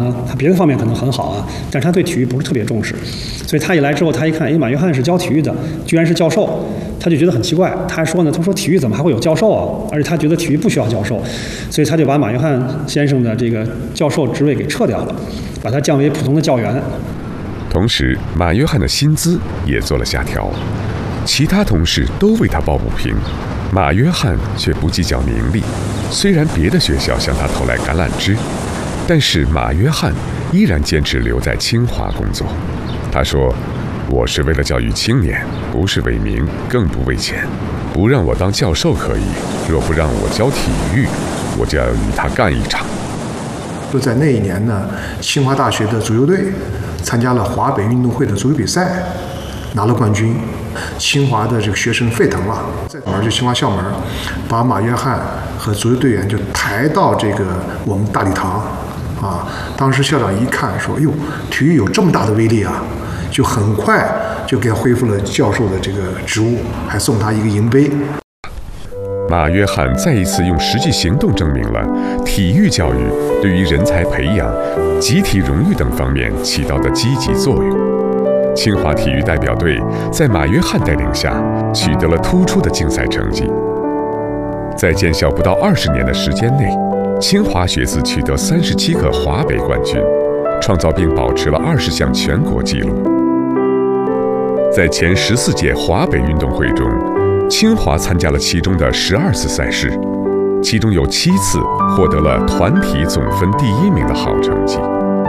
呢，他别的方面可能很好啊，但是他对体育不是特别重视。所以他一来之后，他一看，哎，马约翰是教体育的，居然是教授，他就觉得很奇怪。他还说呢，他说体育怎么还会有教授啊？而且他觉得体育不需要教授，所以他就把马约翰先生的这个教授职位给撤掉了，把他降为普通的教员。 同时，马约翰的薪资也做了下调，其他同事都为他抱不平，马约翰却不计较名利。虽然别的学校向他投来橄榄枝，但是马约翰依然坚持留在清华工作。他说：“我是为了教育青年，不是为名，更不为钱。不让我当教授可以，若不让我教体育，我就要与他干一场。” 就在那一年呢，清华大学的足球队参加了华北运动会的足球比赛，拿了冠军。清华的这个学生沸腾了，就清华校门，把马约翰和足球队员就抬到这个我们大礼堂啊。当时校长一看说：“哟，体育有这么大的威力啊！”就很快就给他恢复了教授的这个职务，还送他一个银杯。 马约翰再一次用实际行动证明了体育教育对于人才培养、集体荣誉等方面起到的积极作用。清华体育代表队在马约翰带领下取得了突出的竞赛成绩。在建校不到20年的时间内，清华学子取得37个华北冠军，创造并保持了20项全国纪录。在前14届华北运动会中，清华参加了其中的12次赛事，其中有7次获得了团体总分第1名的好成绩。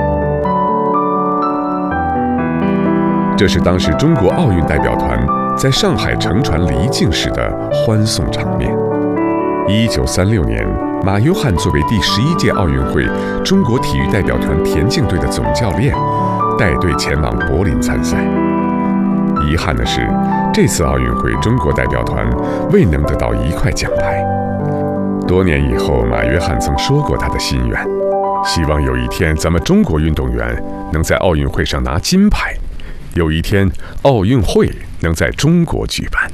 这是当时中国奥运代表团在上海乘船离境时的欢送场面。1936年，马约翰作为第11届奥运会中国体育代表团田径队的总教练，带队前往柏林参赛。遗憾的是，这次奥运会中国代表团未能得到1块奖牌。多年以后，马约翰曾说过他的心愿，希望有一天咱们中国运动员能在奥运会上拿金牌，有一天奥运会能在中国举办。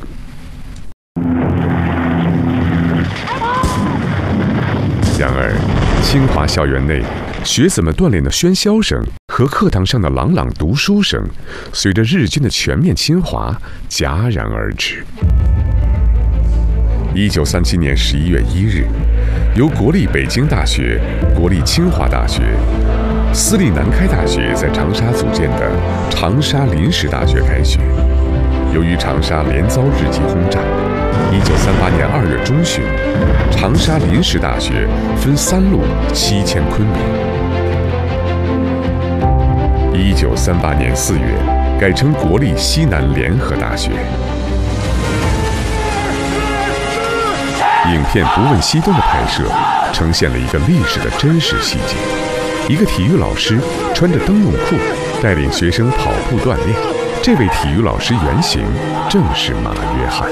然而，清华校园内学子们锻炼的喧嚣声和课堂上的朗朗读书声，随着日军的全面侵华戛然而止。1937年11月1日，由国立北京大学、国立清华大学、私立南开大学在长沙组建的长沙临时大学开学。由于长沙连遭日机轰炸，1938年2月中旬，长沙临时大学分3路西迁昆明。1938年4月，改成国立西南联合大学。影片《不问西东》的拍摄，呈现了一个历史的真实细节。一个体育老师穿着灯笼裤，带领学生跑步锻炼。这位体育老师原型正是马约翰。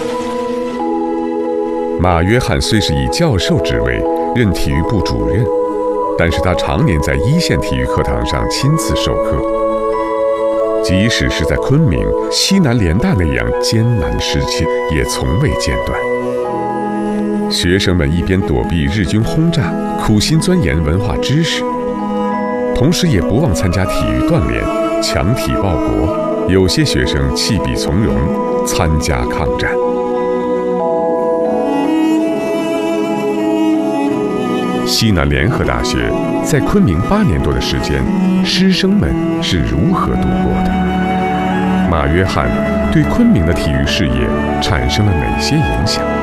马约翰虽是以教授职位任体育部主任，但是他常年在一线体育课堂上亲自授课，即使是在昆明、西南联大那样艰难的时期，也从未间断。学生们一边躲避日军轰炸，苦心钻研文化知识，同时也不忘参加体育锻炼，强体报国。有些学生弃笔从戎，参加抗战。西南联合大学在昆明8年多的时间，师生们是如何度过的？马约翰对昆明的体育事业产生了哪些影响？